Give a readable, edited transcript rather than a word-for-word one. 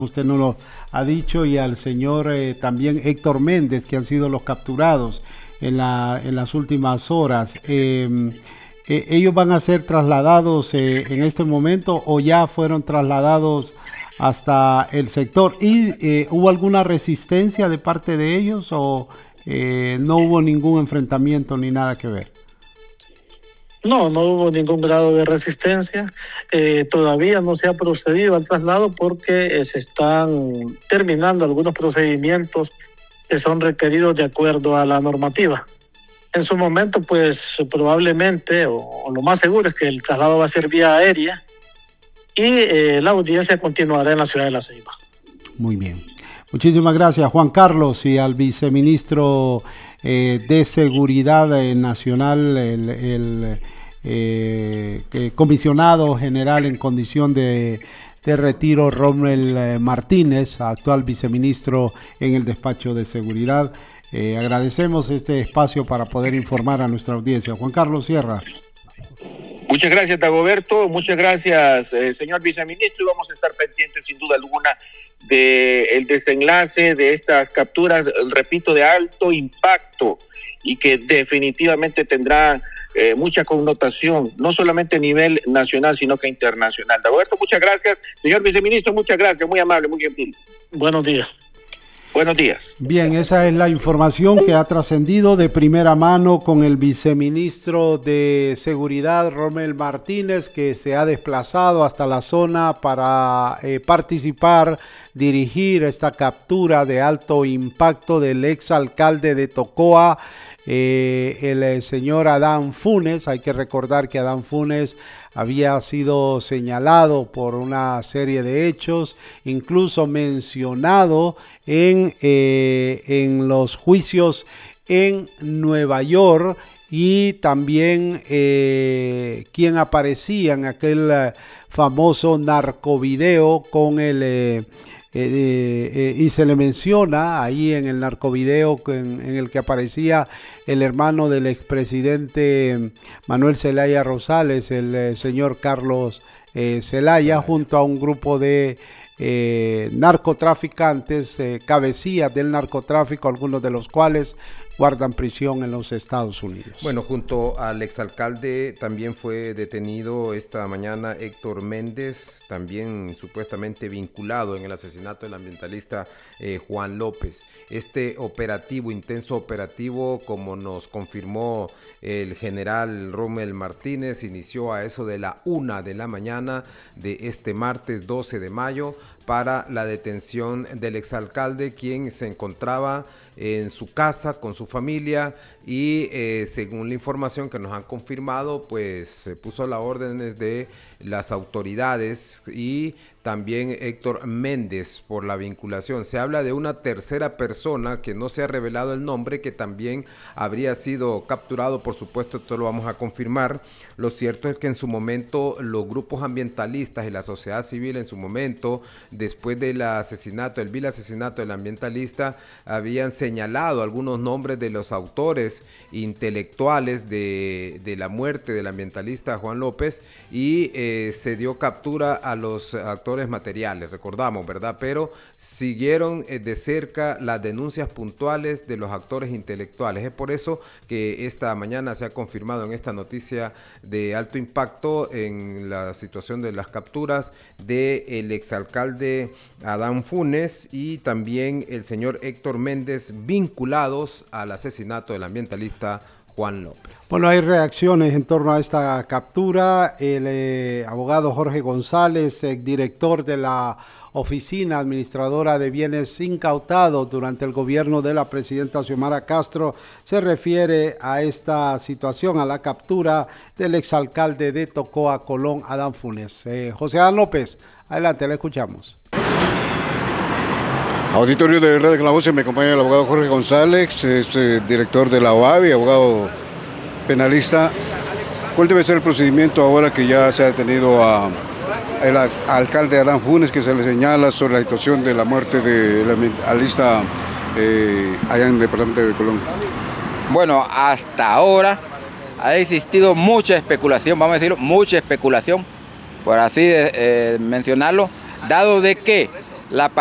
usted nos lo ha dicho, y al señor también Héctor Méndez, que han sido los capturados en las últimas horas. ¿Ellos van a ser trasladados en este momento o ya fueron trasladados hasta el sector? ¿Y hubo alguna resistencia de parte de ellos o no hubo ningún enfrentamiento ni nada que ver? No, no hubo ningún grado de resistencia. Todavía no se ha procedido al traslado porque se están terminando algunos procedimientos que son requeridos de acuerdo a la normativa. En su momento, pues probablemente, o lo más seguro es que el traslado va a ser vía aérea y la audiencia continuará en la ciudad de La Ceiba. Muy bien. Muchísimas gracias, Juan Carlos, y al viceministro de Seguridad Nacional, el comisionado general en condición de retiro, Rommel Martínez, actual viceministro en el despacho de seguridad. Agradecemos este espacio para poder informar a nuestra audiencia. Juan Carlos Sierra. Muchas gracias, Dagoberto. Muchas gracias, señor viceministro. Y vamos a estar pendientes, sin duda alguna, del desenlace de estas capturas, repito, de alto impacto y que definitivamente tendrá mucha connotación, no solamente a nivel nacional, sino que internacional. Dagoberto, muchas gracias. Señor viceministro, muchas gracias. Muy amable, muy gentil. Buenos días. Buenos días. Bien, esa es la información que ha trascendido de primera mano con el viceministro de Seguridad, Rommel Martínez, que se ha desplazado hasta la zona para participar, dirigir esta captura de alto impacto del exalcalde de Tocoa, el señor Adán Funes. Hay que recordar que Adán Funes había sido señalado por una serie de hechos, incluso mencionado en los juicios en Nueva York, y también quien aparecía en aquel famoso narcovideo con el y se le menciona ahí en el narcovideo en el que aparecía el hermano del expresidente Manuel Zelaya Rosales, el señor Carlos Zelaya, junto a un grupo de narcotraficantes, cabecillas del narcotráfico, algunos de los cuales guardan prisión en los Estados Unidos. Bueno, junto al exalcalde también fue detenido esta mañana Héctor Méndez, también supuestamente vinculado en el asesinato del ambientalista Juan López. Este operativo, intenso operativo, como nos confirmó el general Rommel Martínez, inició a eso de la 1 de la mañana de este martes 12 de mayo para la detención del exalcalde, quien se encontraba en su casa con su familia y según la información que nos han confirmado, pues se puso a las órdenes de las autoridades y también Héctor Méndez por la vinculación. Se habla de una tercera persona que no se ha revelado el nombre, que también habría sido capturado, por supuesto, esto lo vamos a confirmar. Lo cierto es que en su momento los grupos ambientalistas y la sociedad civil en su momento, después del asesinato, el vil asesinato del ambientalista, habían señalado algunos nombres de los autores intelectuales de la muerte del ambientalista Juan López y se dio captura a los actores materiales, recordamos, ¿verdad? Pero siguieron de cerca las denuncias puntuales de los actores intelectuales. Es por eso que esta mañana se ha confirmado en esta noticia de alto impacto en la situación de las capturas del exalcalde Adán Funes y también el señor Héctor Méndez, vinculados al asesinato del ambientalista Juan López. Bueno, hay reacciones en torno a esta captura. El abogado Jorge González, director de la Oficina Administradora de Bienes Incautados durante el gobierno de la presidenta Xiomara Castro, se refiere a esta situación, a la captura del exalcalde de Tocoa, Colón, Adán Funes. José Adán López, adelante, le escuchamos. Auditorio de Radio Clavoce, me acompaña el abogado Jorge González, es director de la OAVI, abogado penalista. ¿Cuál debe ser el procedimiento ahora que ya se ha detenido al alcalde Adán Funes, que se le señala sobre la situación de la muerte del ambientalista allá en el departamento de Colón? Bueno, hasta ahora ha existido mucha especulación, vamos a decirlo, mucha especulación, por así mencionarlo, dado de que la